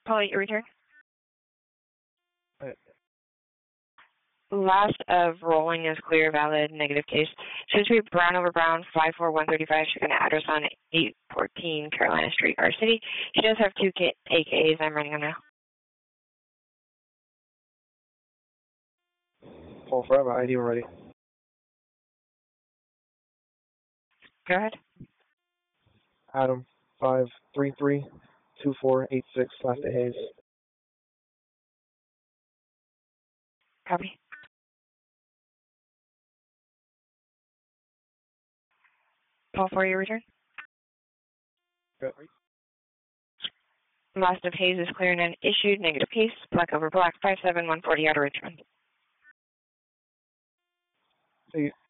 Paul, your return. Right. Last of rolling is clear, valid, negative case. Should be Brown over Brown, 54135, shipping address on 814 Carolina Street, our city. She does have two AKs. I'm running them now. Paul Forever, ID when ready. Go ahead. Adam, 533-2486, last day Hayes. Copy. Paul, for your return. Good. Last of Hayes is clear and issued, negative case, black over black, 57140 out of Richmond. See you.